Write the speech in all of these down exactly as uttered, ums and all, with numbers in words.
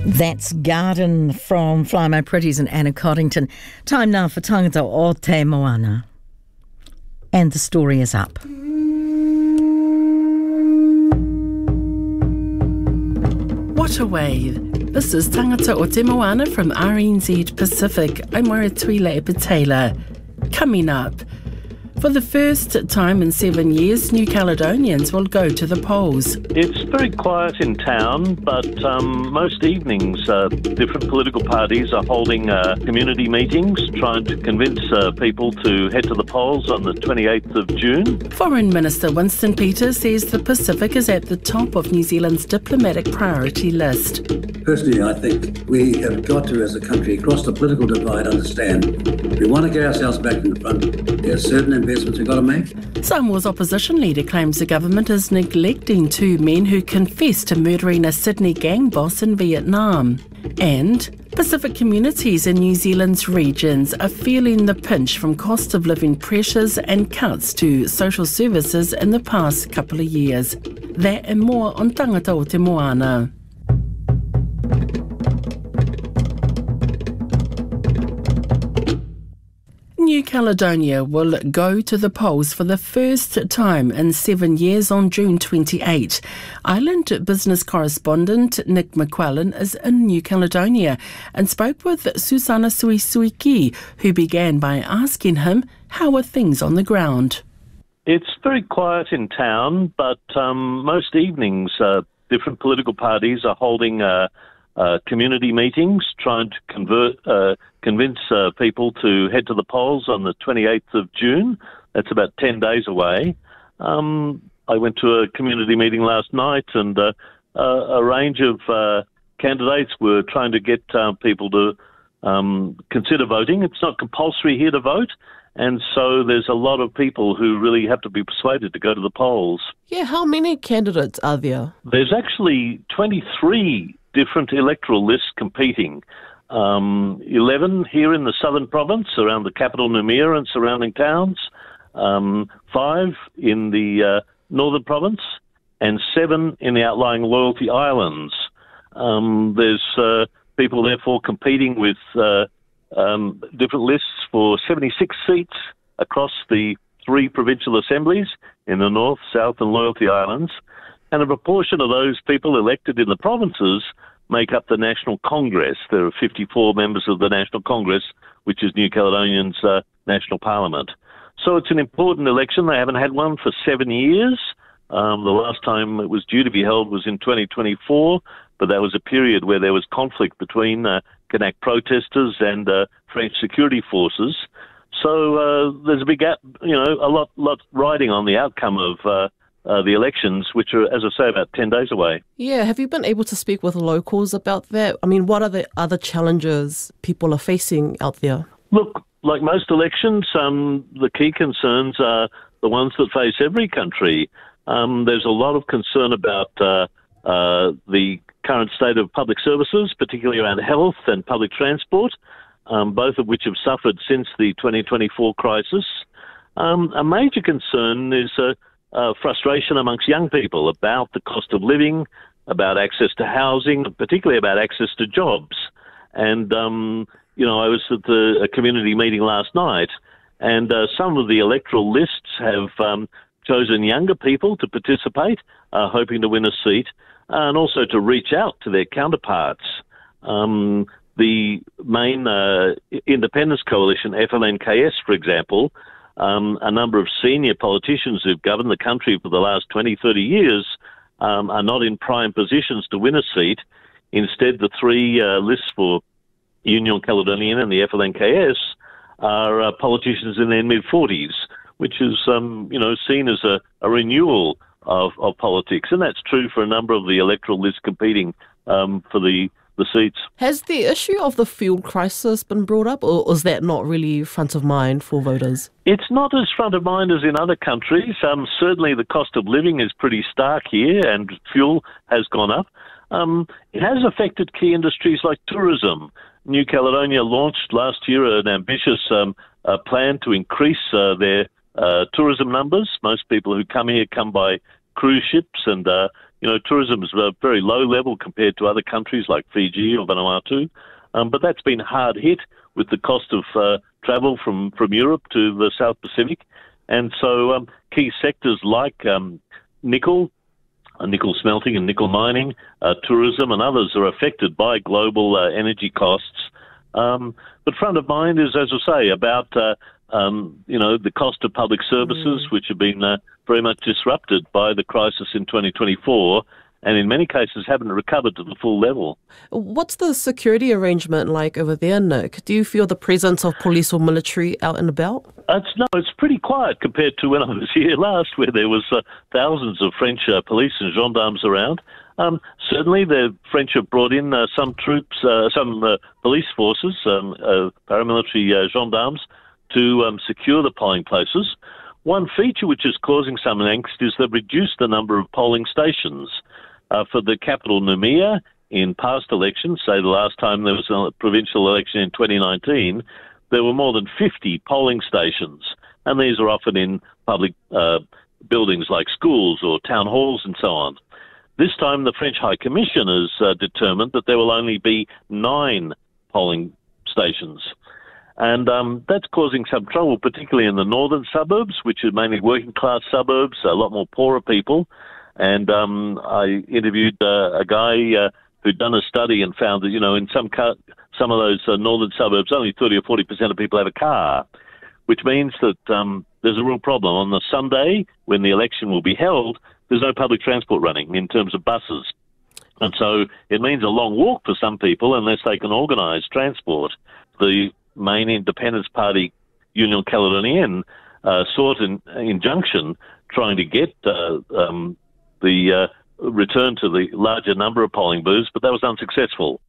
That's Garden from Fly My Pretties and Anna Coddington. Time now for Tangata o Te Moana. And the story is up. What a wave. This is Tangata o Te Moana from R N Z Pacific. I'm Maritwile Epitela. Coming up, for the first time in seven years, New Caledonians will go to the polls. It's very quiet in town, but um, most evenings uh, different political parties are holding uh, community meetings, trying to convince uh, people to head to the polls on the twenty-eighth of June. Foreign Minister Winston Peters says the Pacific is at the top of New Zealand's diplomatic priority list. Personally, I think we have got to, as a country, across the political divide, understand we want to get ourselves back in the front. There are certain investments we've got to make. Samoa's opposition leader claims the government is neglecting two men who confessed to murdering a Sydney gang boss in Vietnam. And Pacific communities in New Zealand's regions are feeling the pinch from cost of living pressures and cuts to social services in the past couple of years. That and more on Tangata o Te Moana. New Caledonia will go to the polls for the first time in seven years on June twenty-eighth. Island business correspondent Nick McQuillan is in New Caledonia and spoke with Susana Suisuiki, who began by asking him, how are things on the ground? It's very quiet in town, but um, most evenings uh, different political parties are holding uh, uh, community meetings, trying to convert, uh, convince uh, people to head to the polls on the twenty-eighth of June. That's about ten days away. Um, I went to a community meeting last night, and uh, uh, a range of uh, candidates were trying to get uh, people to um, consider voting. It's not compulsory here to vote, and so there's a lot of people who really have to be persuaded to go to the polls. Yeah, how many candidates are there? There's actually twenty-three different electoral lists competing. Um, eleven here in the southern province, around the capital Noumea and surrounding towns, um, five in the uh, northern province, and seven in the outlying Loyalty Islands. Um, there's uh, people therefore competing with uh, um, different lists for seventy-six seats across the three provincial assemblies in the North, South and Loyalty Islands, and a proportion of those people elected in the provinces make up the National Congress. There are fifty-four members of the National Congress, which is New Caledonian's uh, national parliament. So it's an important election. They haven't had one for seven years. Um, the last time it was due to be held was in twenty twenty-four, but that was a period where there was conflict between uh, Kanak protesters and uh, French security forces. So uh, there's a big, you know, a lot, lot riding on the outcome of uh, Uh, the elections, which are, as I say, about ten days away. Yeah, have you been able to speak with locals about that? I mean, what are the other challenges people are facing out there? Look, like most elections, um, the key concerns are the ones that face every country. Um, there's a lot of concern about uh, uh, the current state of public services, particularly around health and public transport, um, both of which have suffered since the twenty twenty-four crisis. Um, a major concern is uh, Uh, frustration amongst young people about the cost of living, about access to housing, particularly about access to jobs. And, um, you know, I was at the, a community meeting last night, and uh, some of the electoral lists have um, chosen younger people to participate, uh, hoping to win a seat, and also to reach out to their counterparts. Um, the main uh, independence coalition, F L N K S, for example, Um, a number of senior politicians who've governed the country for the last twenty, thirty years um, are not in prime positions to win a seat. Instead, the three uh, lists for Union Caledonian and the F L N K S are uh, politicians in their mid-forties, which is, um, you know, seen as a, a renewal of, of politics. And that's true for a number of the electoral lists competing um, for the the seats. Has the issue of the fuel crisis been brought up, or is that not really front of mind for voters? It's not as front of mind as in other countries. Um, certainly the cost of living is pretty stark here, and fuel has gone up. Um, it has affected key industries like tourism. New Caledonia launched last year an ambitious um, uh, plan to increase uh, their uh, tourism numbers. Most people who come here come by cruise ships and uh, You know, tourism is a very low level compared to other countries like Fiji or Vanuatu, um, but that's been hard hit with the cost of uh, travel from, from Europe to the South Pacific. And so um, key sectors like um, nickel, uh, nickel smelting and nickel mining, uh, tourism and others are affected by global uh, energy costs. Um, but front of mind is, as I say, about uh, um, you know the cost of public services, mm. which have been uh, very much disrupted by the crisis in twenty twenty-four, and in many cases haven't recovered to the full level. What's the security arrangement like over there, Nick? Do you feel the presence of police or military out and about? It's, no, it's pretty quiet compared to when I was here last, where there was uh, thousands of French uh, police and gendarmes around. Um, certainly, the French have brought in uh, some troops, uh, some uh, police forces, um, uh, paramilitary uh, gendarmes, to um, secure the polling places. One feature which is causing some angst is they've reduced the number of polling stations. Uh, for the capital, Noumea, in past elections, say the last time there was a provincial election in twenty nineteen, there were more than fifty polling stations, and these are often in public uh, buildings like schools or town halls and so on. This time, the French High Commission has uh, determined that there will only be nine polling stations. And um, that's causing some trouble, particularly in the northern suburbs, which are mainly working-class suburbs, a lot more poorer people. And um, I interviewed uh, a guy uh, who'd done a study and found that, you know, in some car- some of those uh, northern suburbs, only thirty or forty percent of people have a car, which means that um, there's a real problem. On the Sunday, when the election will be held, there's no public transport running in terms of buses. And so it means a long walk for some people unless they can organise transport. The main Independence Party, Union Caledonienne, uh, sought an injunction trying to get uh, um, the uh, return to the larger number of polling booths, but that was unsuccessful.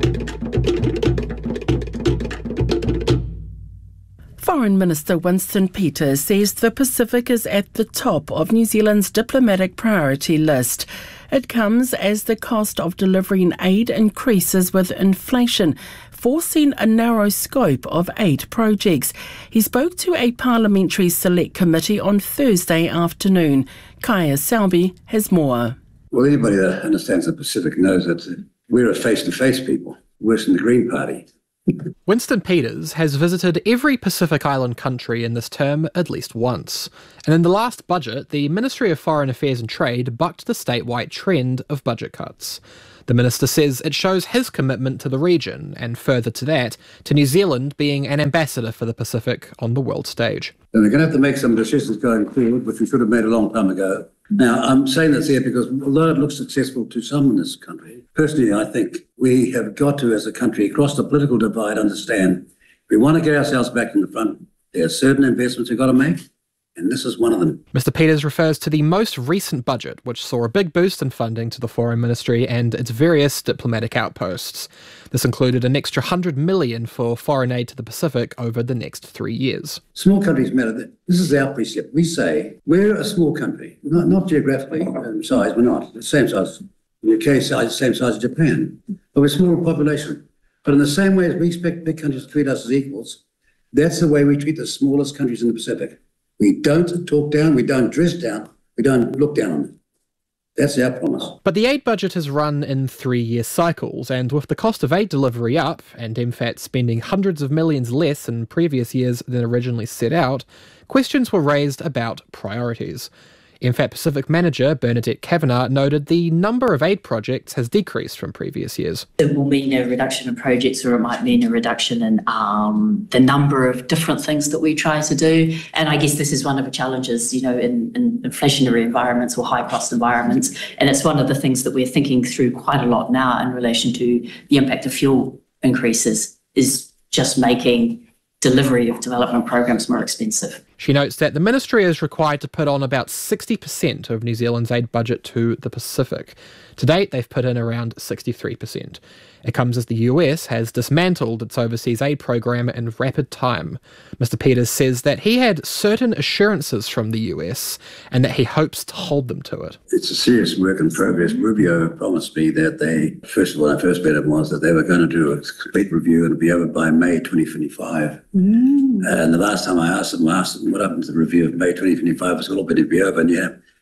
Foreign Minister Winston Peters says the Pacific is at the top of New Zealand's diplomatic priority list. It comes as the cost of delivering aid increases with inflation, forcing a narrow scope of aid projects. He spoke to a parliamentary select committee on Thursday afternoon. Kaya Selby has more. Well, anybody that understands the Pacific knows that we're a face-to-face people, worse than the Green Party. Winston Peters has visited every Pacific Island country in this term at least once. And in the last budget, the Ministry of Foreign Affairs and Trade bucked the statewide trend of budget cuts. The minister says it shows his commitment to the region, and further to that, to New Zealand being an ambassador for the Pacific on the world stage. And we're going to have to make some decisions going forward, which we should have made a long time ago. Now, I'm saying this here because although it looks successful to some in this country, personally, I think we have got to, as a country, across the political divide, understand if we want to get ourselves back in the front, there are certain investments we've got to make, and this is one of them. Mister Peters refers to the most recent budget, which saw a big boost in funding to the Foreign Ministry and its various diplomatic outposts. This included an extra one hundred million dollars for foreign aid to the Pacific over the next three years. Small countries matter. This is our precept. We say we're a small country, not, not geographically um, size, we're not. The same size. In the U K size, same size as Japan. But we're small in population. But in the same way as we expect big countries to treat us as equals, that's the way we treat the smallest countries in the Pacific. We don't talk down, we don't dress down, we don't look down on them. That's our promise. But the aid budget is run in three-year cycles, and with the cost of aid delivery up, and M FAT spending hundreds of millions less in previous years than originally set out, questions were raised about priorities. M FAT Pacific Manager Bernadette Kavanagh noted the number of aid projects has decreased from previous years. It will mean a reduction in projects, or it might mean a reduction in um, the number of different things that we try to do. And I guess this is one of the challenges, you know, in, in inflationary environments or high-cost environments. And it's one of the things that we're thinking through quite a lot now in relation to the impact of fuel increases, is just making delivery of development programs more expensive. She notes that the ministry is required to put on about sixty percent of New Zealand's aid budget to the Pacific. To date, they've put in around sixty-three percent. It comes as the U S has dismantled its overseas aid program in rapid time. Mister Peters says that he had certain assurances from the U S and that he hopes to hold them to it. It's a serious work in progress. Rubio promised me that they, first of all, when I first met him, was that they were going to do a complete review and be over by May twenty twenty-five. Mm. And the last time I asked them, I asked them what happened to the review of May twenty twenty-five, was all going to be over, and yeah,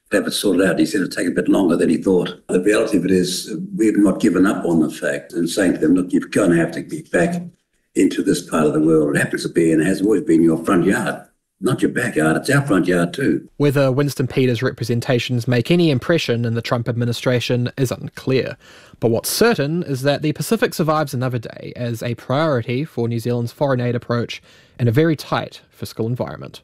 have it sorted out. He said it'd take a bit longer than he thought. The reality of it is we've not given up on the fact and saying to them, look, you're going to have to get back into this part of the world. It happens to be and has always been your front yard. Not your backyard, it's our front yard too. Whether Winston Peters' representations make any impression in the Trump administration is unclear. But what's certain is that the Pacific survives another day as a priority for New Zealand's foreign aid approach in a very tight fiscal environment.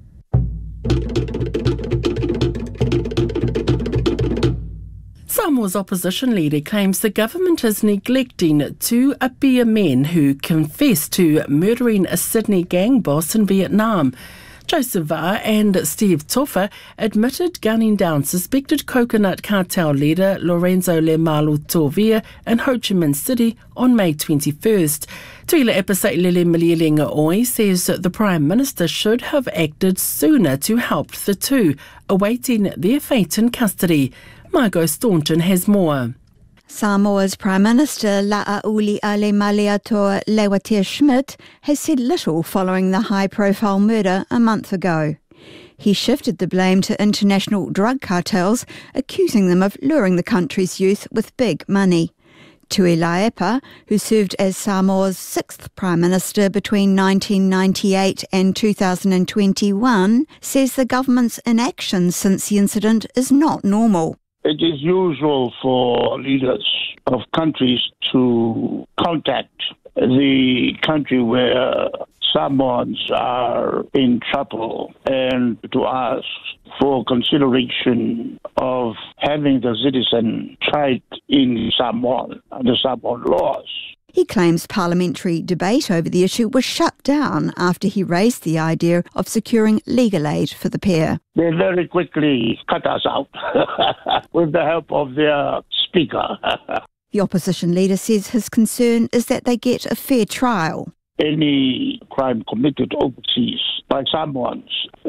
Samoa's opposition leader claims the government is neglecting two Apia men who confessed to murdering a Sydney gang boss in Vietnam. Joseph Vah and Steve Toffa admitted gunning down suspected coconut cartel leader Lorenzo Lemalu Tovia in Ho Chi Minh City on May twenty-first. Tuila Epasai Lele Malielinga Oi says that the Prime Minister should have acted sooner to help the two, awaiting their fate in custody. Margot Staunton has more. Samoa's Prime Minister La'auli Ale Maliatoa Lewatia Schmidt has said little following the high-profile murder a month ago. He shifted the blame to international drug cartels, accusing them of luring the country's youth with big money. Tui Laepa, who served as Samoa's sixth Prime Minister between nineteen ninety-eight and two thousand twenty-one, says the government's inaction since the incident is not normal. It is usual for leaders of countries to contact the country where Samoans are in trouble and to ask for consideration of having the citizen tried in Samoa, under Samoan laws. He claims parliamentary debate over the issue was shut down after he raised the idea of securing legal aid for the pair. They very quickly cut us out with the help of their speaker. The opposition leader says his concern is that they get a fair trial. Any crime committed overseas by Samoans,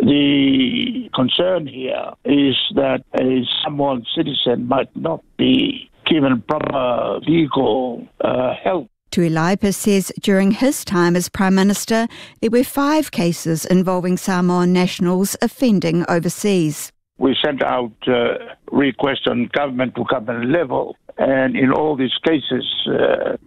the concern here is that a Samoan citizen might not be given proper legal uh, help. Tuilaipa says during his time as Prime Minister, there were five cases involving Samoan nationals offending overseas. We sent out uh, requests on government-to-government level, and in all these cases, uh,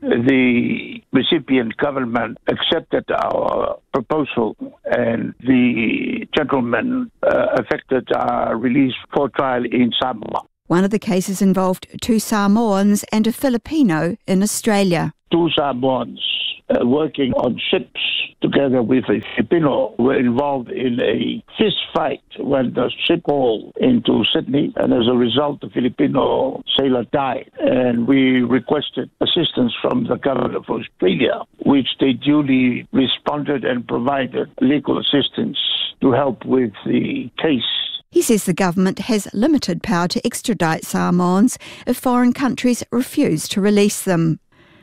the recipient government accepted our proposal, and the gentlemen uh, affected are released for trial in Samoa. One of the cases involved two Samoans and a Filipino in Australia. Two Samoans uh, working on ships together with a Filipino were involved in a fist fight when the ship hauled into Sydney, and as a result, the Filipino sailor died. And we requested assistance from the government of Australia, which they duly responded and provided legal assistance to help with the case. He says the government has limited power to extradite Samoans if foreign countries refuse to release them.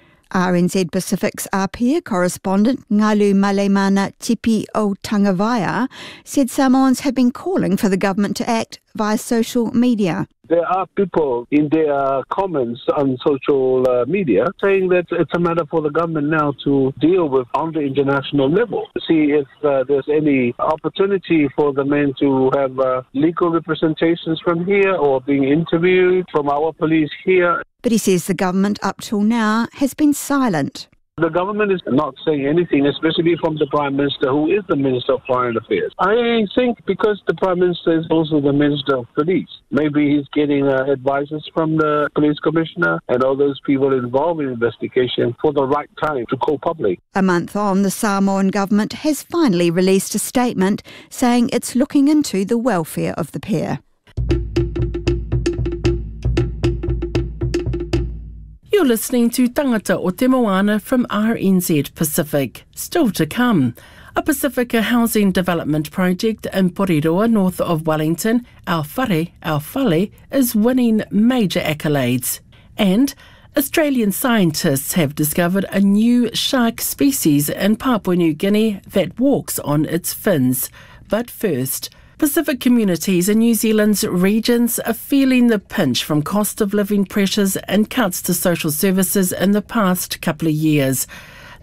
R N Z Pacific's Apia correspondent Ngalu Malemana Tipi o Tangawaya said Samoans have been calling for the government to act via social media. There are people in their comments on social uh, media saying that it's a matter for the government now to deal with on the international level. See if uh, there's any opportunity for the men to have uh, legal representations from here or being interviewed from our police here. But he says the government up till now has been silent. The government is not saying anything, especially from the Prime Minister, who is the Minister of Foreign Affairs. I think because the Prime Minister is also the Minister of Police, maybe he's getting uh, advices from the Police Commissioner and all those people involved in the investigation for the right time to go public. A month on, the Samoan government has finally released a statement saying it's looking into the welfare of the pair. You're listening to Tangata o Te Moana from R N Z Pacific. Still to come, a Pacifica housing development project in Porirua, north of Wellington, Ao Whare, Ao Whale, is winning major accolades. And Australian scientists have discovered a new shark species in Papua New Guinea that walks on its fins. But first, Pacific communities in New Zealand's regions are feeling the pinch from cost of living pressures and cuts to social services in the past couple of years.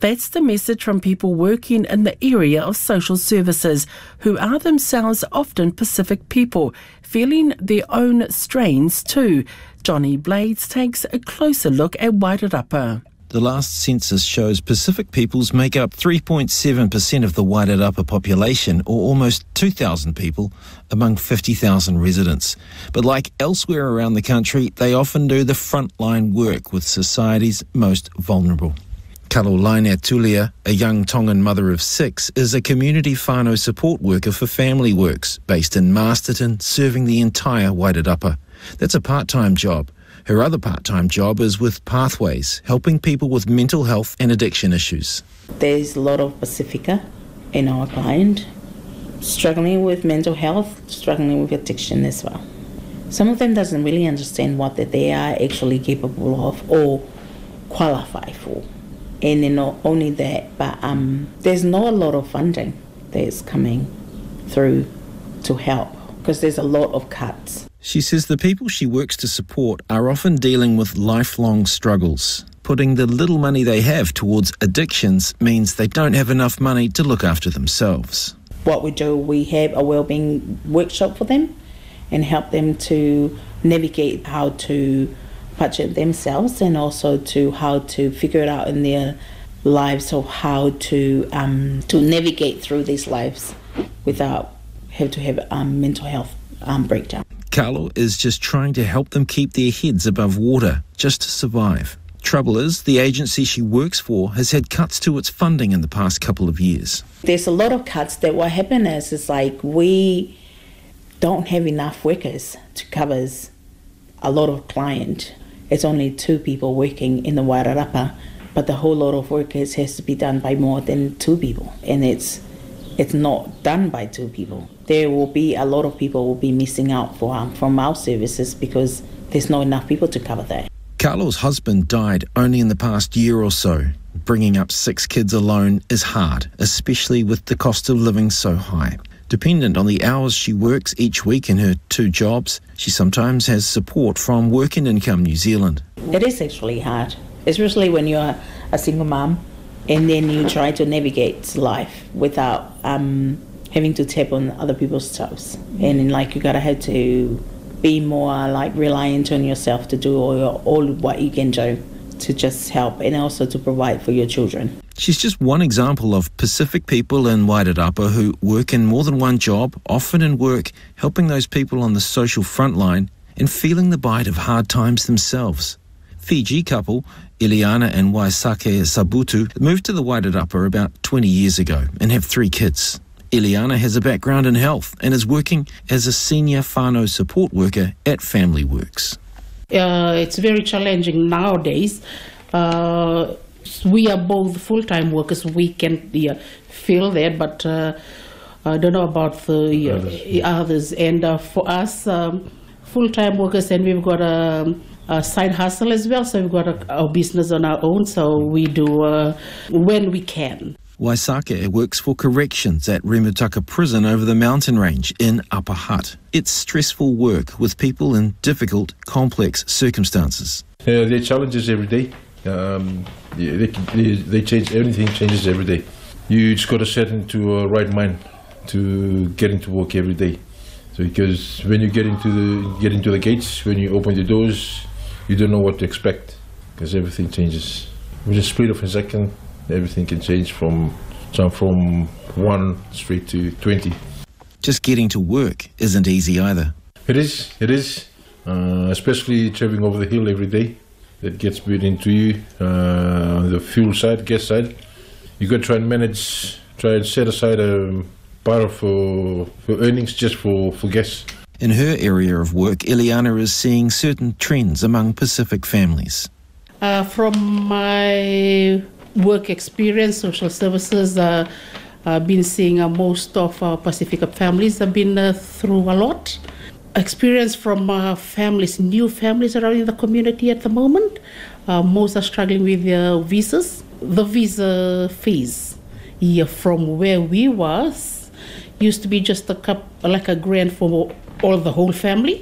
That's the message from people working in the area of social services, who are themselves often Pacific people, feeling their own strains too. Johnny Blades takes a closer look at Wairarapa. The last census shows Pacific peoples make up three point seven percent of the Wairarapa population, or almost two thousand people among fifty thousand residents. But like elsewhere around the country, they often do the frontline work with society's most vulnerable. Kalolaina Tulia, a young Tongan mother of six, is a community whānau support worker for Family Works, based in Masterton, serving the entire Wairarapa. That's a part-time job. Her other part-time job is with Pathways, helping people with mental health and addiction issues. There's a lot of Pacifica in our client, struggling with mental health, struggling with addiction as well. Some of them doesn't really understand what that they are actually capable of or qualify for. And then not only that, but um, there's not a lot of funding that's coming through to help, because there's a lot of cuts. She says the people she works to support are often dealing with lifelong struggles. Putting the little money they have towards addictions means they don't have enough money to look after themselves. What we do, we have a wellbeing workshop for them and help them to navigate how to budget themselves, and also to how to figure it out in their lives, or how to um, to navigate through these lives without have to have a um, mental health um, breakdown. Carlo is just trying to help them keep their heads above water, just to survive. Trouble is, the agency she works for has had cuts to its funding in the past couple of years. There's a lot of cuts that what happened is, is like we don't have enough workers to cover a lot of client. It's only two people working in the Wairarapa, but the whole lot of workers has to be done by more than two people, and it's it's not done by two people. There will be a lot of people will be missing out for um, from our services because there's not enough people to cover that. Carlo's husband died only in the past year or so. Bringing up six kids alone is hard, especially with the cost of living so high. Dependent on the hours she works each week in her two jobs, she sometimes has support from Working Income New Zealand. It is actually hard, especially when you're a single mum and then you try to navigate life without um, having to tap on other people's toes. And then, like, you gotta have to be more like reliant on yourself to do all, your, all what you can do to just help, and also to provide for your children. She's just one example of Pacific people in Wairarapa who work in more than one job, often in work, helping those people on the social front line and feeling the bite of hard times themselves. Fiji couple, Iliana and Waisake Sabutu, moved to the Wairarapa about twenty years ago and have three kids. Iliana has a background in health and is working as a senior whānau support worker at Family Works. Uh, it's very challenging nowadays. Uh, we are both full-time workers. We can uh, feel that, but uh, I don't know about the uh, others. others. And uh, for us, um, full-time workers, and we've got a, a side hustle as well. So we've got a, our business on our own. So we do uh, when we can. Waisake works for corrections at Remutaka Prison over the mountain range in Upper Hutt. It's stressful work with people in difficult, complex circumstances. Uh, there are challenges every day. Um, yeah, they, they, they change, everything changes every day. You just got to set into a right mind to get into work every day. So because when you get into the get into the gates, when you open the doors, you don't know what to expect because everything changes. With a split of a second, everything can change from jump from one straight to twenty. Just getting to work isn't easy either. It is, it is, uh, especially traveling over the hill every day. That gets bit into you, uh, the fuel side, gas side. You got to try and manage, try and set aside a part of for, for earnings just for, for gas. In her area of work, Iliana is seeing certain trends among Pacific families. Uh, from my work experience, social services, uh, I've been seeing uh, most of our Pacific families have been uh, through a lot. Experience from uh, families, new families around in the community at the moment. Uh, most are struggling with their visas. The visa fees yeah, from where we was used to be just a cup, like a grant for all the whole family.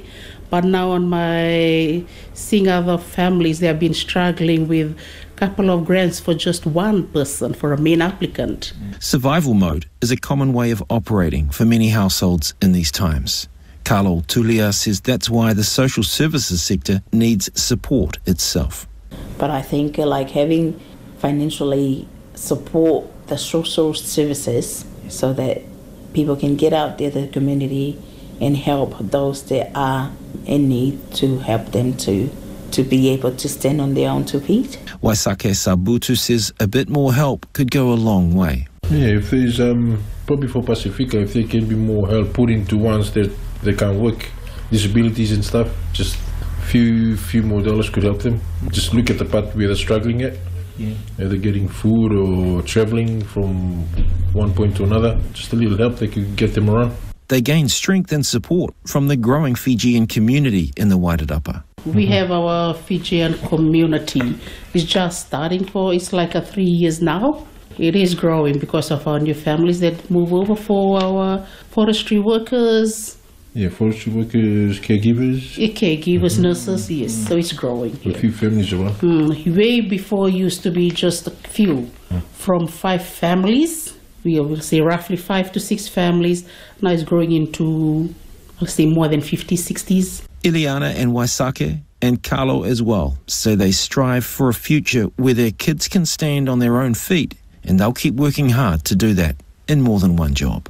But now on my seeing other families, they have been struggling with a couple of grants for just one person, for a main applicant. Survival mode is a common way of operating for many households in these times. Carlo Tulia says that's why the social services sector needs support itself. But I think uh, like having financially support the social services so that people can get out there to the community and help those that are in need, to help them to to be able to stand on their own two feet. Waisake Sabutu says a bit more help could go a long way. Yeah, if there's um, probably for Pacifica, if there can be more help put into ones that they can't work, disabilities and stuff, just few few more dollars could help them. Just look at the part where they're struggling at. Yeah. Either getting food or travelling from one point to another. Just a little help, they could get them around. They gain strength and support from the growing Fijian community in the Wairarapa. We have our Fijian community. It's just starting for, it's like a three years now. It is growing because of our new families that move over for our forestry workers. Yeah, forestry workers, caregivers. Yeah, caregivers, mm-hmm. nurses, yes. So it's growing. A few families around. Mm, way before it used to be just a few. Mm. From five families, we will say roughly five to six families. Now it's growing into, let's say, more than fifty, sixties. Ileana and Waisake and Carlo as well say they strive for a future where their kids can stand on their own feet, and they'll keep working hard to do that in more than one job.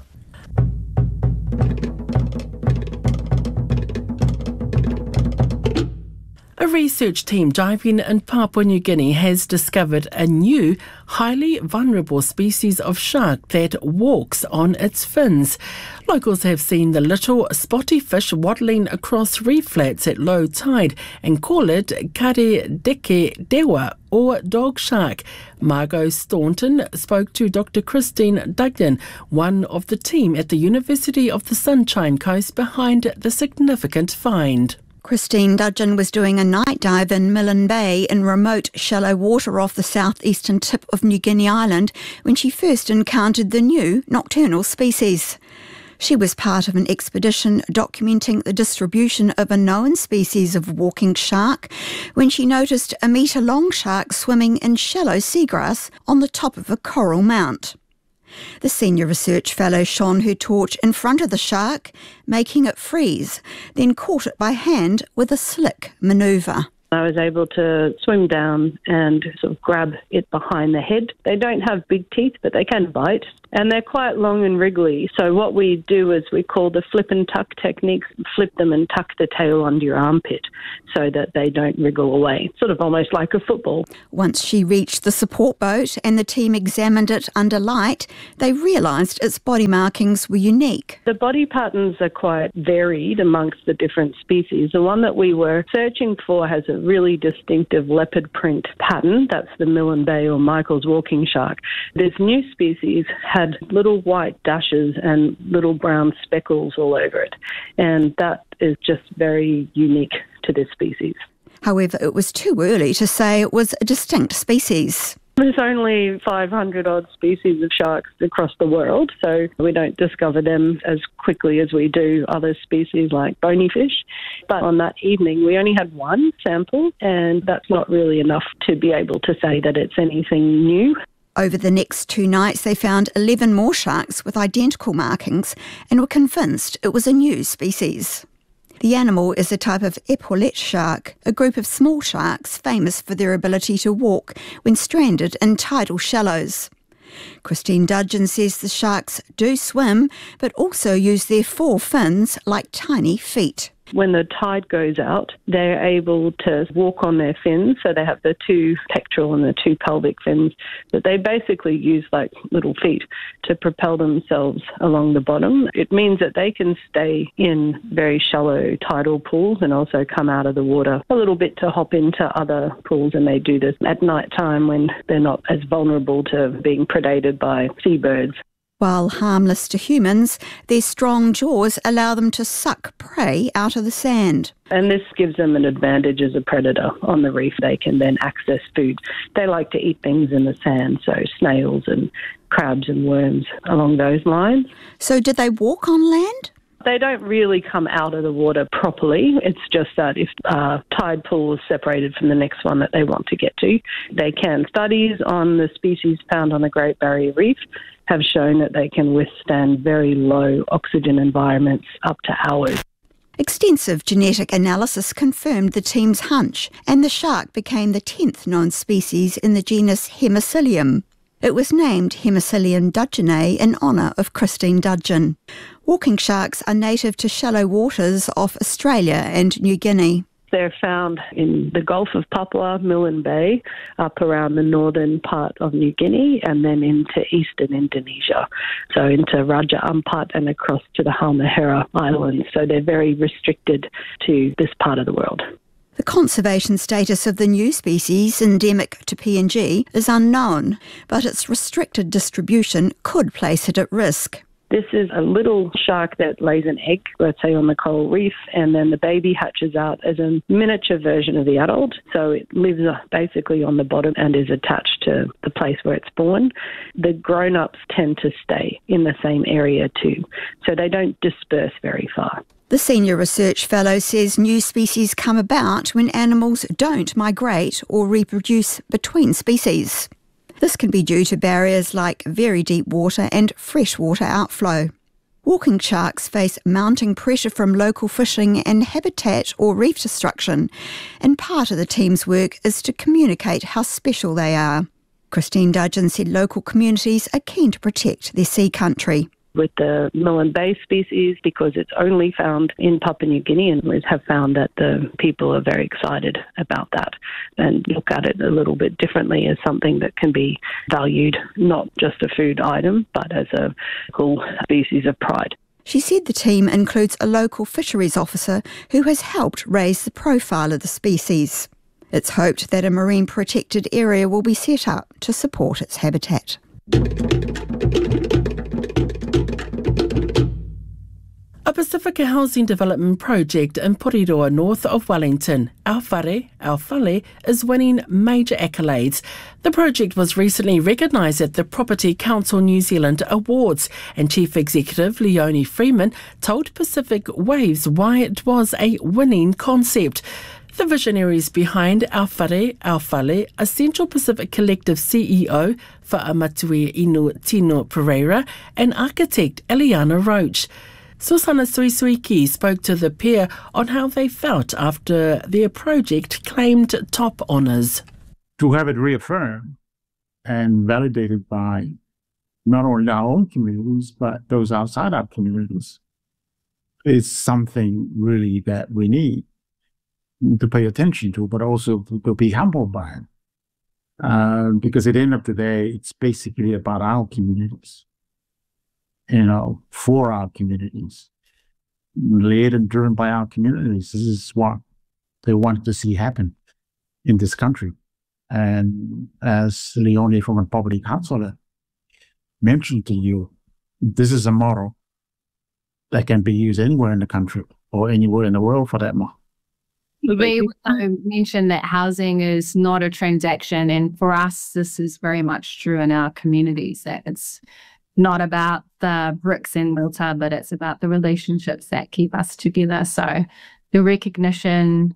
A research team diving in Papua New Guinea has discovered a new, highly vulnerable species of shark that walks on its fins. Locals have seen the little spotty fish waddling across reef flats at low tide and call it kare deke dewa, or dog shark. Margot Staunton spoke to Doctor Christine Duggan, one of the team at the University of the Sunshine Coast behind the significant find. Christine Dudgeon was doing a night dive in Milne Bay in remote, shallow water off the southeastern tip of New Guinea Island when she first encountered the new nocturnal species. She was part of an expedition documenting the distribution of a known species of walking shark when she noticed a metre-long shark swimming in shallow seagrass on the top of a coral mount. The senior research fellow shone her torch in front of the shark, making it freeze, then caught it by hand with a slick manoeuvre. I was able to swim down and sort of grab it behind the head. They don't have big teeth, but they can bite, and they're quite long and wriggly. So what we do is we call the flip and tuck technique, flip them and tuck the tail under your armpit so that they don't wriggle away, sort of almost like a football. Once she reached the support boat and the team examined it under light, they realised its body markings were unique. The body patterns are quite varied amongst the different species. The one that we were searching for has a really distinctive leopard print pattern. That's the Milne Bay or Michael's walking shark. This new species had little white dashes and little brown speckles all over it, and that is just very unique to this species. However, it was too early to say it was a distinct species. There's only five hundred odd species of sharks across the world, so we don't discover them as quickly as we do other species like bony fish. But on that evening, we only had one sample, and that's not really enough to be able to say that it's anything new. Over the next two nights, they found eleven more sharks with identical markings and were convinced it was a new species. The animal is a type of epaulette shark, a group of small sharks famous for their ability to walk when stranded in tidal shallows. Christine Dudgeon says the sharks do swim, but also use their four fins like tiny feet. When the tide goes out, they're able to walk on their fins, so they have the two pectoral and the two pelvic fins, but they basically use like little feet to propel themselves along the bottom. It means that they can stay in very shallow tidal pools and also come out of the water a little bit to hop into other pools, and they do this at night time when they're not as vulnerable to being predated by seabirds. While harmless to humans, their strong jaws allow them to suck prey out of the sand. And this gives them an advantage as a predator on the reef. They can then access food. They like to eat things in the sand, so snails and crabs and worms along those lines. So did they walk on land? They don't really come out of the water properly. It's just that if a tide pool is separated from the next one that they want to get to, they can. Studies on the species found on the Great Barrier Reef have shown that they can withstand very low oxygen environments up to hours. Extensive genetic analysis confirmed the team's hunch, and the shark became the tenth known species in the genus Hemicillium. It was named Hemicillium dudgeonae in honour of Christine Dudgeon. Walking sharks are native to shallow waters off Australia and New Guinea. They're found in the Gulf of Papua, Milne Bay, up around the northern part of New Guinea, and then into eastern Indonesia, so into Raja Ampat and across to the Halmahera Islands. So they're very restricted to this part of the world. The conservation status of the new species, endemic to P N G, is unknown, but its restricted distribution could place it at risk. This is a little shark that lays an egg, let's say on the coral reef, and then the baby hatches out as a miniature version of the adult. So it lives basically on the bottom and is attached to the place where it's born. The grown-ups tend to stay in the same area too, so they don't disperse very far. The senior research fellow says new species come about when animals don't migrate or reproduce between species. This can be due to barriers like very deep water and freshwater outflow. Walking sharks face mounting pressure from local fishing and habitat or reef destruction, and part of the team's work is to communicate how special they are. Christine Dudgeon said local communities are keen to protect their sea country. With the Milne Bay species, because it's only found in Papua New Guinea, and we have found that the people are very excited about that and look at it a little bit differently as something that can be valued, not just a food item, but as a cool species of pride. She said the team includes a local fisheries officer who has helped raise the profile of the species. It's hoped that a marine protected area will be set up to support its habitat. A Pacifica housing development project in Porirua, north of Wellington, Awhare, Awhale, is winning major accolades. The project was recently recognised at the Property Council New Zealand Awards, and Chief Executive Leonie Freeman told Pacific Waves why it was a winning concept. The visionaries behind Awhare, Awhale, a Central Pacific Collective C E O, Whaamatue Inu Tino Pereira, and architect Eliana Roach. Susana Suisuiki spoke to the pair on how they felt after their project claimed top honours. To have it reaffirmed and validated by not only our own communities, but those outside our communities, is something really that we need to pay attention to, but also to be humbled by it. Uh, because at the end of the day, it's basically about our communities. You know, for our communities, led and driven by our communities. This is what they want to see happen in this country. And as Leonie from the Property Council mentioned to you, this is a model that can be used anywhere in the country or anywhere in the world for that matter. We also mentioned that housing is not a transaction, and for us, this is very much true in our communities, that it's not about the bricks and mortar, but it's about the relationships that keep us together. So the recognition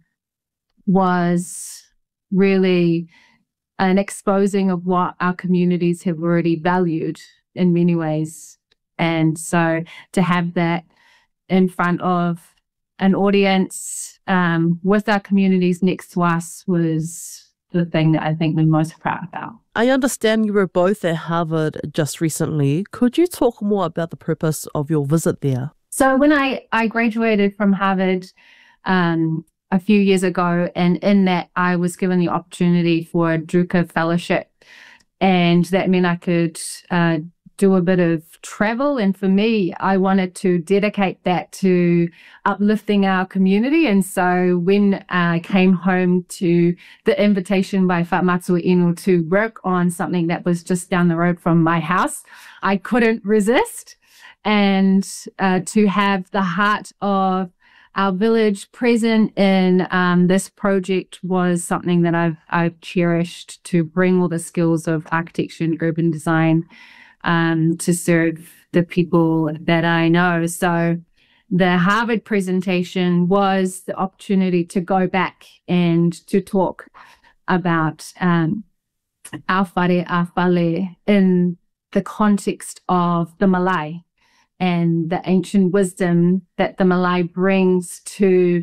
was really an exposing of what our communities have already valued in many ways. And so to have that in front of an audience um, with our communities next to us was the thing that I think we're most proud about. I understand you were both at Harvard just recently. Could you talk more about the purpose of your visit there? So when I, I graduated from Harvard um, a few years ago, and in that I was given the opportunity for a Drucker Fellowship, and that meant I could uh, do a bit of travel. And for me, I wanted to dedicate that to uplifting our community. And so when I came home to the invitation by Whaamatue Inu to work on something that was just down the road from my house, I couldn't resist. And uh, to have the heart of our village present in um, this project was something that I've, I've cherished, to bring all the skills of architecture and urban design Um, to serve the people that I know. So The Harvard presentation was the opportunity to go back and to talk about um, our whare, our whale in the context of the Malay and the ancient wisdom that the Malay brings to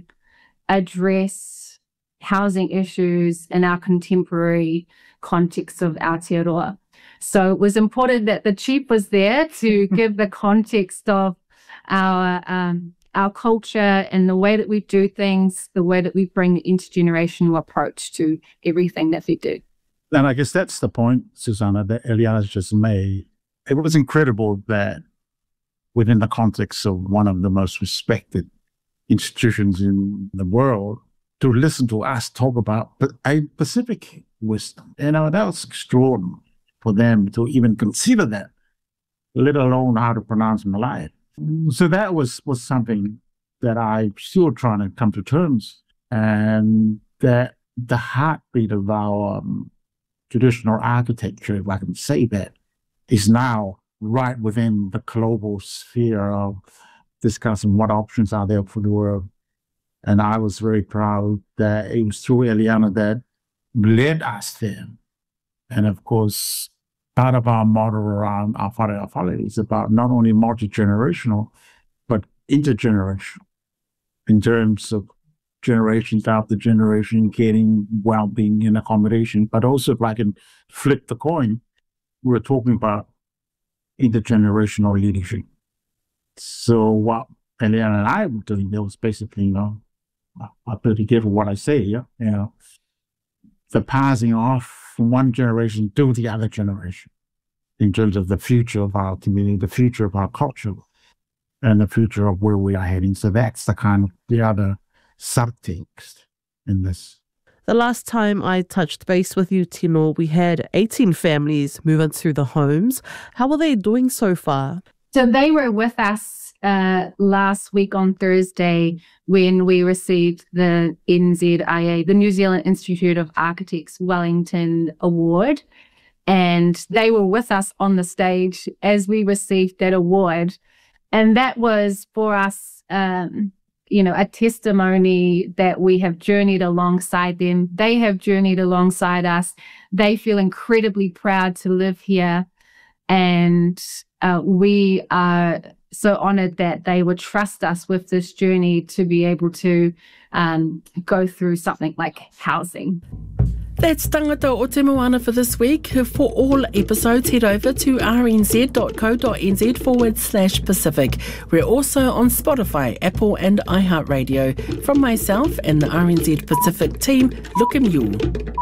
address housing issues in our contemporary context of Aotearoa. So it was important that the chief was there to give the context of our um, our culture and the way that we do things, the way that we bring the intergenerational approach to everything that we do. And I guess that's the point, Susanna, that Eliana just made. It was incredible that within the context of one of the most respected institutions in the world, to listen to us talk about a Pacific wisdom. You know, that was extraordinary for them to even consider that, let alone how to pronounce Malay. So that was, was something that I'm still trying to come to terms, and that the heartbeat of our um, traditional architecture, if I can say that, is now right within the global sphere of discussing what options are there for the world. And I was very proud that it was through Eliana that led us there. And of course, part of our model around our whare our whale is about not only multi-generational, but intergenerational, in terms of generations after generation getting well-being and accommodation. But also, if I can flip the coin, we're talking about intergenerational leadership. So what Eliana and I were doing there was basically, you know, I better be careful what I say, yeah, you know, the passing off from one generation to the other generation in terms of the future of our community, the future of our culture, and the future of where we are heading. So that's the kind of the other subtext in this. The last time I touched base with you, Tino, we had eighteen families move into the homes. How are they doing so far? So they were with us uh, last week on Thursday when we received the N Z I A, the New Zealand Institute of Architects Wellington Award. And they were with us on the stage as we received that award. And that was for us, um, you know, a testimony that we have journeyed alongside them. They have journeyed alongside us. They feel incredibly proud to live here. And uh, we are so honored that they would trust us with this journey to be able to um, go through something like housing. That's Tangata o Te Moana for this week. For all episodes, head over to rnz.co.nz forward slash Pacific. We're also on Spotify, Apple and iHeartRadio. From myself and the R N Z Pacific team, lukim you.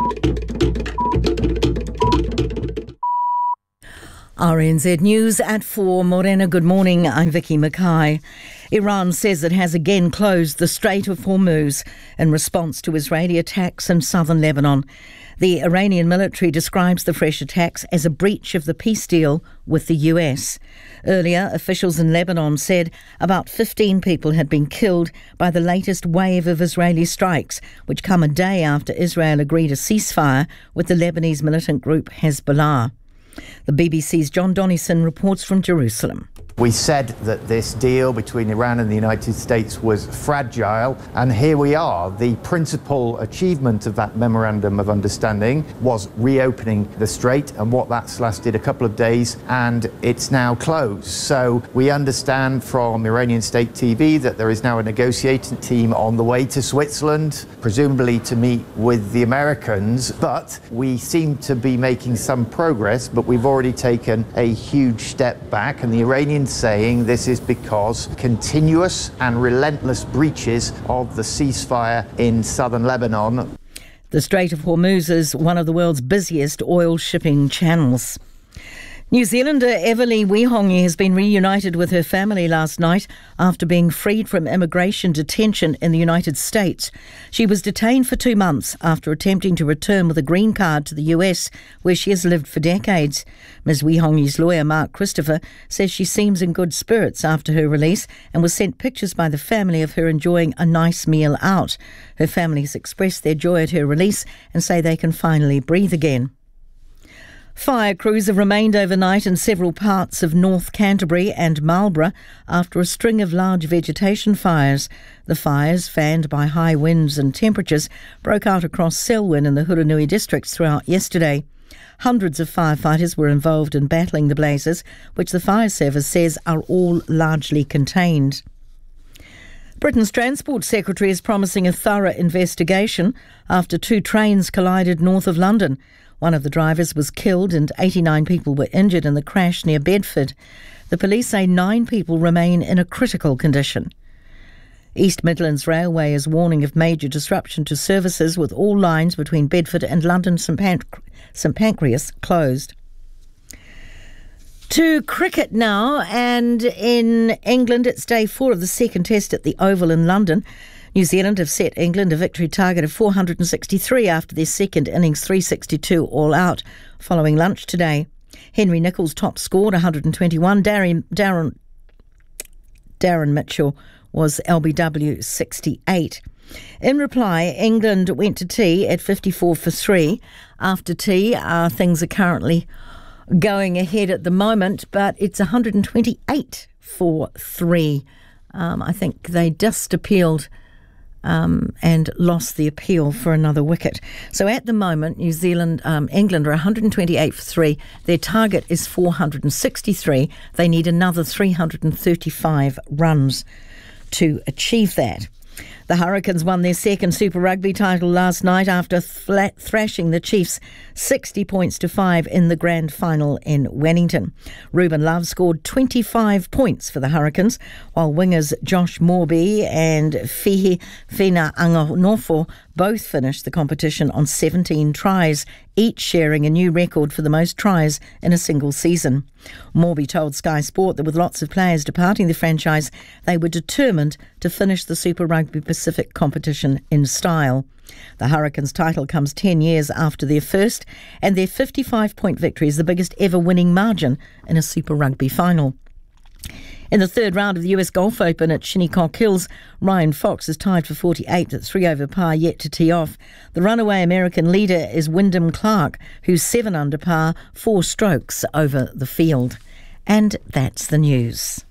R N Z News at four. Morena, good morning. I'm Vicky Mackay. Iran says it has again closed the Strait of Hormuz in response to Israeli attacks in southern Lebanon. The Iranian military describes the fresh attacks as a breach of the peace deal with the U S. Earlier, officials in Lebanon said about fifteen people had been killed by the latest wave of Israeli strikes, which come a day after Israel agreed a ceasefire with the Lebanese militant group Hezbollah. The B B C's John Donison reports from Jerusalem. We said that this deal between Iran and the United States was fragile, and here we are. The principal achievement of that memorandum of understanding was reopening the strait, and what that's lasted a couple of days, and it's now closed. So we understand from Iranian state T V that there is now a negotiating team on the way to Switzerland, presumably to meet with the Americans, but we seem to be making some progress, but we've already taken a huge step back, and the Iranians saying this is because continuous and relentless breaches of the ceasefire in southern Lebanon. The Strait of Hormuz is one of the world's busiest oil shipping channels. New Zealander Everly Wihongi has been reunited with her family last night after being freed from immigration detention in the United States. She was detained for two months after attempting to return with a green card to the U S, where she has lived for decades. Miz Wihongi's lawyer, Mark Christopher, says she seems in good spirits after her release and was sent pictures by the family of her enjoying a nice meal out. Her family has expressed their joy at her release and say they can finally breathe again. Fire crews have remained overnight in several parts of North Canterbury and Marlborough after a string of large vegetation fires. The fires, fanned by high winds and temperatures, broke out across Selwyn and the Huranui districts throughout yesterday. Hundreds of firefighters were involved in battling the blazes, which the fire service says are all largely contained. Britain's Transport Secretary is promising a thorough investigation after two trains collided north of London. One of the drivers was killed and eighty-nine people were injured in the crash near Bedford. The police say nine people remain in a critical condition. East Midlands Railway is warning of major disruption to services, with all lines between Bedford and London St Panc- St Pancras closed. To cricket now, and in England it's day four of the second test at the Oval in London. New Zealand have set England a victory target of four hundred sixty-three after their second innings three sixty-two all out following lunch today. Henry Nicholls top scored one hundred twenty-one. Darren, Darren, Darren Mitchell was L B W sixty-eight. In reply, England went to tea at fifty-four for three. After tea, uh, things are currently going ahead at the moment, but it's one hundred twenty-eight for three. Um, I think they just appealed um, and lost the appeal for another wicket. So at the moment, New Zealand, um, England are one hundred twenty-eight for three. Their target is four hundred sixty-three. They need another three hundred thirty-five runs to achieve that. The Hurricanes won their second Super Rugby title last night after flat thrashing the Chiefs sixty points to five in the grand final in Wellington. Ruben Love scored twenty-five points for the Hurricanes, while wingers Josh Morby and Fihi Fina Anganofo both finished the competition on seventeen tries, each sharing a new record for the most tries in a single season. Morby told Sky Sport that with lots of players departing the franchise, they were determined to finish the Super Rugby Pacific competition in style. The Hurricanes' title comes ten years after their first, and their fifty-five point victory is the biggest ever winning margin in a Super Rugby final. In the third round of the U S Golf Open at Shinnecock Hills, Ryan Fox is tied for forty-eight at three over par, yet to tee off. The runaway American leader is Wyndham Clark, who's seven under par, four strokes over the field. And that's the news.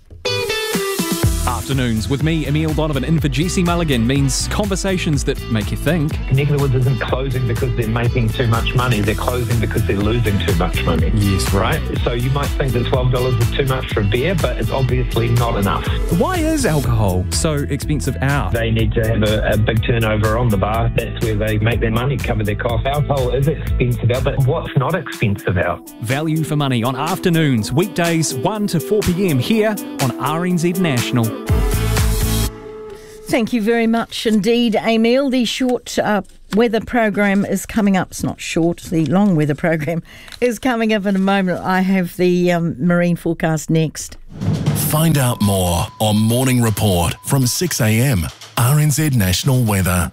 Afternoons with me, Emile Donovan, in for Jesse Mulligan means conversations that make you think. Connected Woods isn't closing because they're making too much money. They're closing because they're losing too much money. Yes, right. So you might think that twelve dollars is too much for a beer, but it's obviously not enough. Why is alcohol so expensive out? They need to have a, a big turnover on the bar. That's where they make their money, cover their costs. Alcohol is expensive out, but what's not expensive out? Value for money on Afternoons, weekdays one to four p.m. here on R N Z National. Thank you very much indeed, Emile. The short uh, weather program is coming up. It's not short. The long weather program is coming up in a moment. I have the um, marine forecast next. Find out more on Morning Report from six a.m. R N Z National Weather.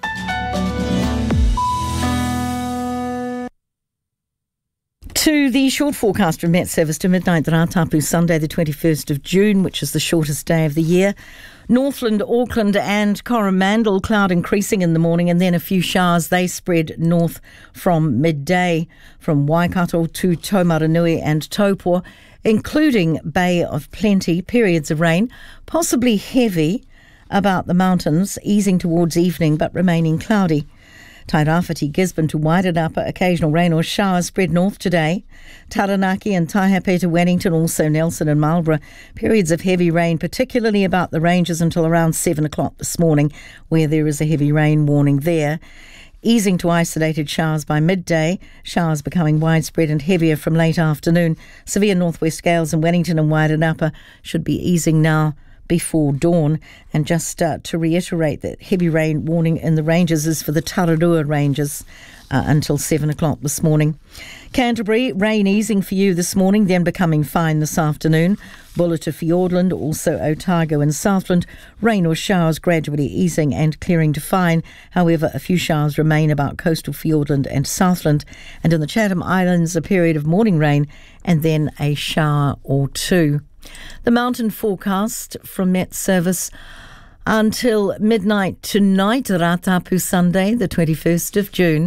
To the short forecast from Met Service to midnight, the Ratapu, Sunday the twenty-first of June, which is the shortest day of the year. Northland, Auckland and Coromandel, cloud increasing in the morning and then a few showers. They spread north from midday, from Waikato to Taumaranui and Taupō, including Bay of Plenty, periods of rain, possibly heavy about the mountains, easing towards evening but remaining cloudy. Tairāwhiti, Gisborne to Wairarapa, occasional rain or showers spread north today. Taranaki and Taihape to Wellington, also Nelson and Marlborough. Periods of heavy rain, particularly about the ranges until around seven o'clock this morning, where there is a heavy rain warning there. Easing to isolated showers by midday, showers becoming widespread and heavier from late afternoon. Severe northwest gales in Wellington and Wairarapa should be easing now before dawn. And just uh, to reiterate that heavy rain warning in the ranges is for the Tararua ranges uh, until seven o'clock this morning. Canterbury, rain easing for you this morning, then becoming fine this afternoon. Buller to Fiordland, also Otago and Southland. Rain or showers gradually easing and clearing to fine. However, a few showers remain about coastal Fiordland and Southland. And in the Chatham Islands, a period of morning rain and then a shower or two. The mountain forecast from Met Service until midnight tonight, Ratapu Sunday, the twenty-first of June.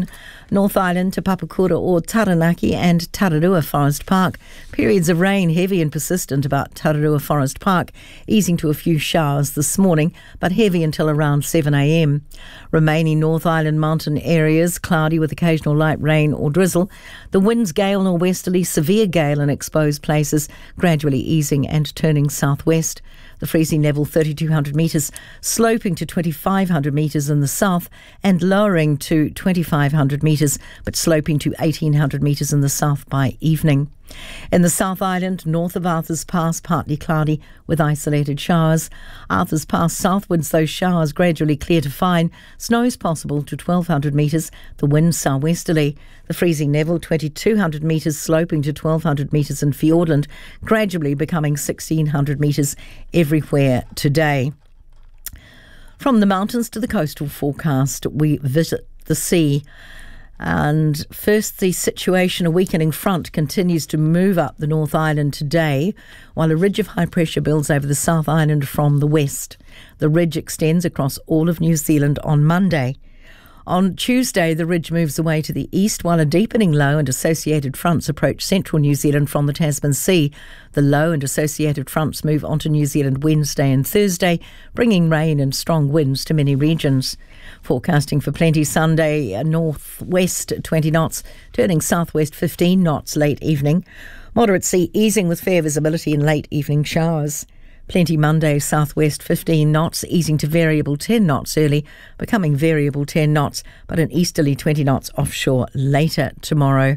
North Island to Papakura or Taranaki and Tararua Forest Park. Periods of rain heavy and persistent about Tararua Forest Park, easing to a few showers this morning, but heavy until around seven a m. Remaining North Island mountain areas, cloudy with occasional light rain or drizzle. The winds gale norwesterly, severe gale in exposed places, gradually easing and turning southwest. The freezing level thirty-two hundred metres, sloping to twenty-five hundred metres in the south and lowering to twenty-five hundred metres, but sloping to eighteen hundred metres in the south by evening. In the South Island, north of Arthur's Pass, partly cloudy with isolated showers. Arthur's Pass southwards, those showers gradually clear to fine. Snow is possible to twelve hundred metres, the wind southwesterly. The freezing level twenty-two hundred metres, sloping to twelve hundred metres in Fiordland, gradually becoming sixteen hundred metres everywhere today. From the mountains to the coastal forecast, we visit the sea. And first, the situation, a weakening front continues to move up the North Island today, while a ridge of high pressure builds over the South Island from the west. The ridge extends across all of New Zealand on Monday. On Tuesday, the ridge moves away to the east, while a deepening low and associated fronts approach central New Zealand from the Tasman Sea. The low and associated fronts move onto New Zealand Wednesday and Thursday, bringing rain and strong winds to many regions. Forecasting for plenty Sunday, northwest twenty knots, turning southwest fifteen knots late evening. Moderate sea easing with fair visibility in late evening showers. Plenty Monday, southwest fifteen knots, easing to variable ten knots early, becoming variable ten knots, but an easterly twenty knots offshore later tomorrow.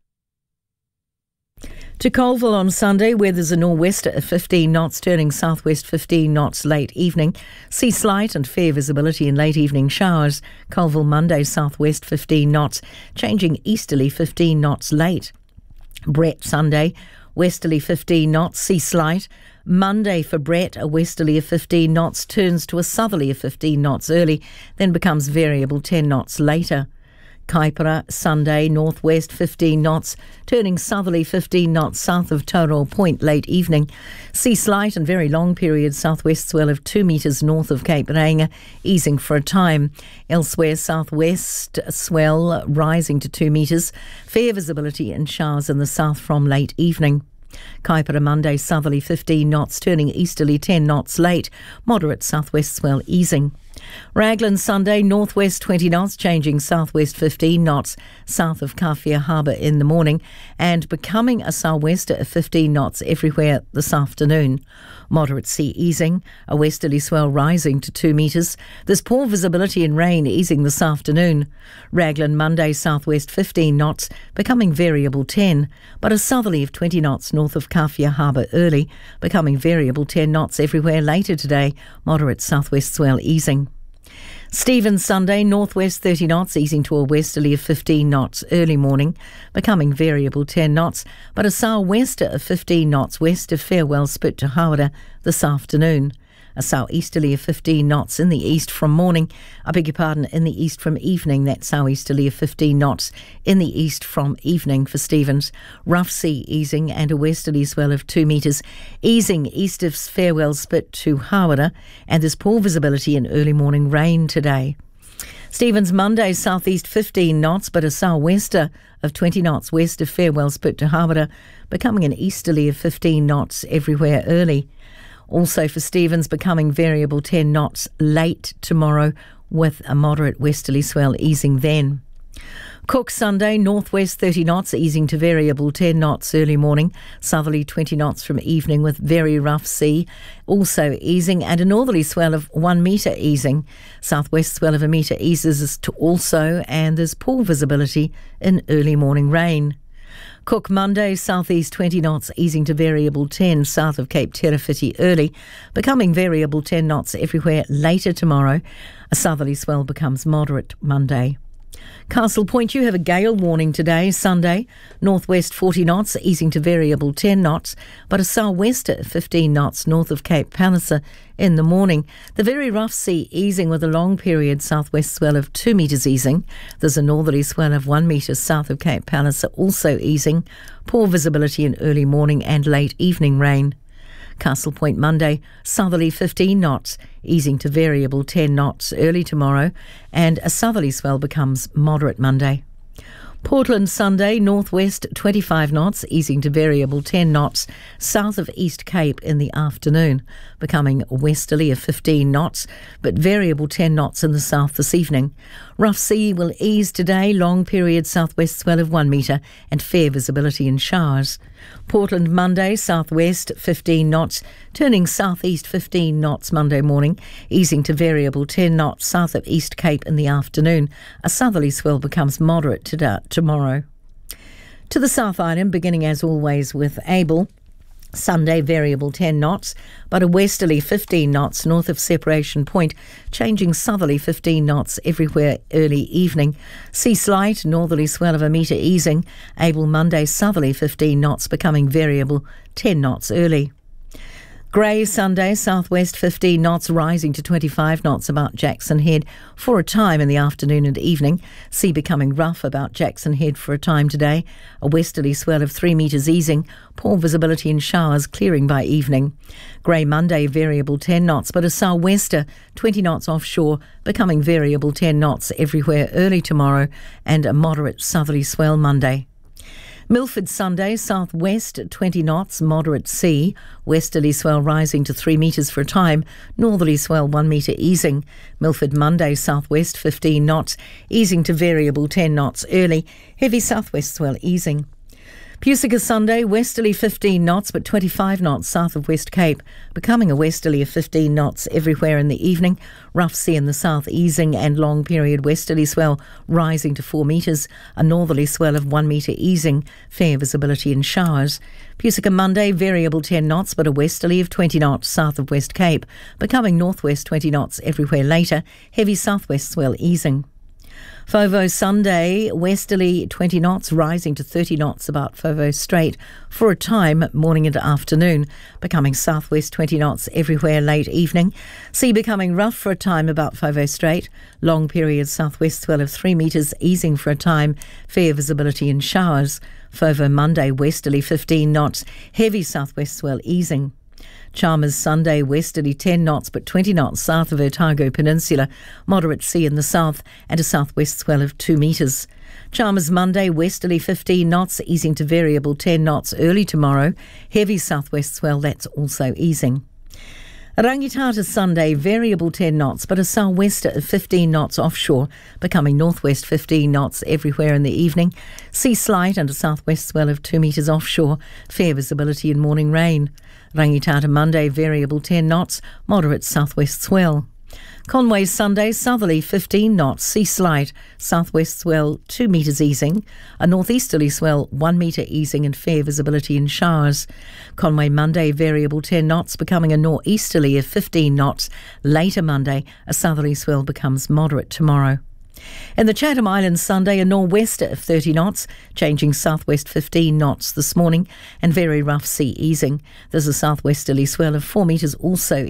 To Colville on Sunday, where there's a nor'wester at fifteen knots, turning southwest fifteen knots late evening. Sea slight and fair visibility in late evening showers. Colville Monday, southwest fifteen knots, changing easterly fifteen knots late. Brett Sunday, westerly fifteen knots, sea slight. Monday for Brett, a westerly of fifteen knots, turns to a southerly of fifteen knots early, then becomes variable ten knots later. Kaipara, Sunday, northwest fifteen knots, turning southerly fifteen knots south of Taurau Point late evening. Sea slight and very long period southwest swell of two metres north of Cape Reinga, easing for a time. Elsewhere, southwest swell rising to two metres. Fair visibility and showers in the south from late evening. Kaipara Monday, southerly fifteen knots, turning easterly ten knots late. Moderate southwest swell easing. Raglan Sunday, northwest twenty knots, changing southwest fifteen knots, south of Kawhia Harbour in the morning, and becoming a southwester of fifteen knots everywhere this afternoon. Moderate sea easing, a westerly swell rising to two metres. There's poor visibility and rain easing this afternoon. Raglan Monday, southwest fifteen knots, becoming variable ten, but a southerly of twenty knots north of Kawhia Harbour early, becoming variable ten knots everywhere later today. Moderate southwest swell easing. Stevens Sunday, northwest thirty knots, easing to a westerly of fifteen knots early morning, becoming variable ten knots, but a sou'wester of fifteen knots west of Farewell Spit to Hawera this afternoon. A sou'easterly of fifteen knots in the east from morning, I beg your pardon, in the east from evening, that sou'easterly of fifteen knots in the east from evening for Stevens. Rough sea easing and a westerly swell of two metres, easing east of Farewell Spit to Hawera, and there's poor visibility and early morning rain today. Stevens Monday, southeast fifteen knots, but a sou'wester of twenty knots west of Farewell Spit to Hawera, becoming an easterly of fifteen knots everywhere early. Also for Stevens, becoming variable ten knots late tomorrow, with a moderate westerly swell easing then. Cook Sunday, northwest thirty knots, easing to variable ten knots early morning, southerly twenty knots from evening with very rough sea also easing, and a northerly swell of one metre easing. Southwest swell of a metre eases to also, and there's poor visibility in early morning rain. Cook Monday, southeast twenty knots, easing to variable ten south of Cape Terafiti early, becoming variable ten knots everywhere later tomorrow. A southerly swell becomes moderate Monday. Castle Point, you have a gale warning today, Sunday. Northwest forty knots, easing to variable ten knots, but a sou'wester fifteen knots north of Cape Palliser in the morning. The very rough sea easing with a long period southwest swell of two metres easing. There's a northerly swell of one metre south of Cape Palliser also easing. Poor visibility in early morning and late evening rain. Castle Point Monday, southerly fifteen knots, easing to variable ten knots early tomorrow, and a southerly swell becomes moderate Monday. Portland Sunday, northwest twenty-five knots, easing to variable ten knots, south of East Cape in the afternoon, becoming westerly of fifteen knots, but variable ten knots in the south this evening. Rough sea will ease today, long period southwest swell of one metre and fair visibility in showers. Portland Monday, southwest fifteen knots, turning southeast fifteen knots Monday morning, easing to variable ten knots south of East Cape in the afternoon. A southerly swell becomes moderate today, tomorrow. To the South Island, beginning as always with Abel. Sunday, variable ten knots, but a westerly fifteen knots north of Separation Point, changing southerly fifteen knots everywhere early evening. Sea slight, northerly swell of a metre easing. Able Monday, southerly fifteen knots, becoming variable ten knots early. Grey Sunday, southwest fifteen knots, rising to twenty-five knots about Jackson Head for a time in the afternoon and evening. Sea becoming rough about Jackson Head for a time today. A westerly swell of three metres easing. Poor visibility in showers clearing by evening. Grey Monday, variable ten knots, but a sou'wester twenty knots offshore, becoming variable ten knots everywhere early tomorrow, and a moderate southerly swell Monday. Milford Sunday, southwest twenty knots, moderate sea, westerly swell rising to three metres for a time, northerly swell one metre easing. Milford Monday, southwest fifteen knots, easing to variable ten knots early, heavy southwest swell easing. Pusica Sunday, westerly fifteen knots but twenty-five knots south of West Cape, becoming a westerly of fifteen knots everywhere in the evening. Rough sea in the south easing and long period westerly swell rising to four metres. A northerly swell of one metre easing, fair visibility in showers. Pusica Monday, variable ten knots but a westerly of twenty knots south of West Cape, becoming northwest twenty knots everywhere later. Heavy southwest swell easing. Fovo Sunday, westerly twenty knots, rising to thirty knots about Fovo Strait for a time, morning into afternoon, becoming southwest twenty knots everywhere late evening. Sea becoming rough for a time about Fovo Strait. Long period southwest swell of three metres, easing for a time, fair visibility in showers. Fovo Monday, westerly fifteen knots, heavy southwest swell easing. Chalmers Sunday, westerly ten knots but twenty knots south of Otago Peninsula, moderate sea in the south and a southwest swell of two metres. Chalmers Monday, westerly fifteen knots, easing to variable ten knots early tomorrow, heavy southwest swell that's also easing. Rangitata Sunday, variable ten knots but a sou'wester of fifteen knots offshore, becoming northwest fifteen knots everywhere in the evening. Sea slight and a southwest swell of two metres offshore, fair visibility in morning rain. Rangitata Monday, variable ten knots, moderate southwest swell. Conway Sunday, southerly fifteen knots, sea slight, southwest swell two metres easing, a northeasterly swell one metre easing and fair visibility in showers. Conway Monday, variable ten knots, becoming a northeasterly of fifteen knots. Later Monday, a southerly swell becomes moderate tomorrow. In the Chatham Islands Sunday, a nor'wester of thirty knots, changing southwest fifteen knots this morning and very rough sea easing. There's a southwesterly swell of four metres also